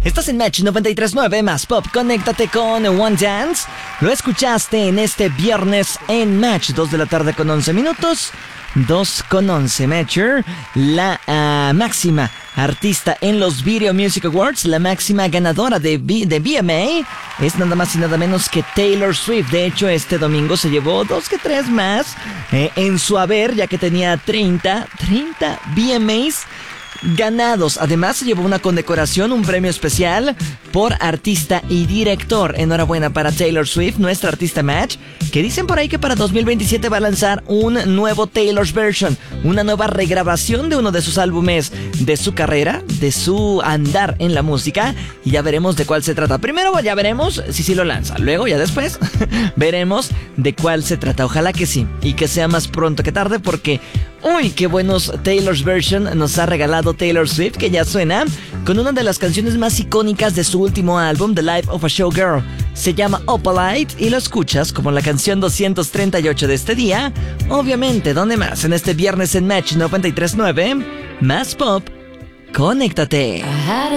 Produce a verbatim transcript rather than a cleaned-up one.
Estás en Match noventa y tres punto nueve más Pop. Conéctate con One Dance. Lo escuchaste en este viernes en Match, dos de la tarde con once minutos. dos con once. Matcher, la uh, máxima artista en los Video Music Awards, la máxima ganadora de, B- de V M A, es nada más y nada menos que Taylor Swift. De hecho, este domingo se llevó dos que tres más eh, en su haber, ya que tenía treinta V M As ganados. Además, se llevó una condecoración, un premio especial por artista y director. Enhorabuena para Taylor Swift, nuestra artista Match, que dicen por ahí que para dos mil veintisiete va a lanzar un nuevo Taylor's Version, una nueva regrabación de uno de sus álbumes de su carrera, de su andar en la música, y ya veremos de cuál se trata. Primero ya veremos si sí lo lanza, luego ya después veremos de cuál se trata. Ojalá que sí, y que sea más pronto que tarde, porque uy, qué buenos Taylor's Version nos ha regalado Taylor Swift, que ya suena con una de las canciones más icónicas de su último álbum, The Life of a Showgirl. Se llama Opalite y lo escuchas como la canción doscientos treinta y ocho de este día. Obviamente, ¿dónde más? En este viernes en Match noventa y tres punto nueve, más Pop. Conéctate.